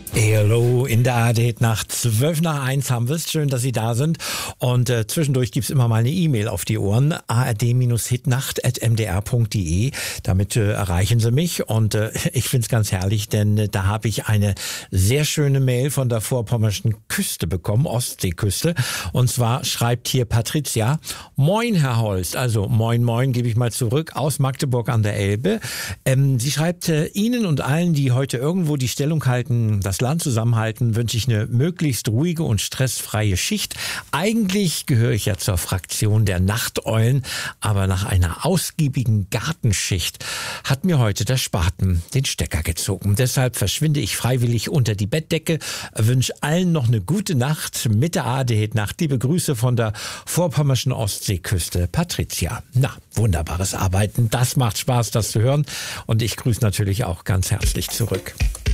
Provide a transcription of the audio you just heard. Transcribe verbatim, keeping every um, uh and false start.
Hallo, in der A R D-Nacht zwölf nach eins haben wir es. Schön, dass Sie da sind. Und äh, zwischendurch gibt's immer mal eine E-Mail auf die Ohren. a r d hitnacht at m d r punkt d e. Damit äh, erreichen Sie mich. Und äh, ich find's ganz herrlich, denn äh, da habe ich eine sehr schöne Mail von der vorpommerschen Küste bekommen, Ostseeküste. Und zwar schreibt hier Patricia: Moin, Herr Holst. Also moin, moin, gebe ich mal zurück aus Magdeburg an der Elbe. Ähm, sie schreibt, äh, Ihnen und allen, die heute irgendwo die Stellung halten, das Land zusammenhalten, wünsche ich eine möglichst ruhige und stressfreie Schicht. Eigentlich gehöre ich ja zur Fraktion der Nachteulen, aber nach einer ausgiebigen Gartenschicht hat mir heute der Spaten den Stecker gezogen. Deshalb verschwinde ich freiwillig unter die Bettdecke, wünsche allen noch eine gute Nacht mit der A R D-Nacht. Liebe Grüße von der vorpommerschen Ostseeküste, Patricia. Na, wunderbares Arbeiten. Das macht Spaß, das zu hören. Und ich grüße natürlich auch ganz herzlich zurück.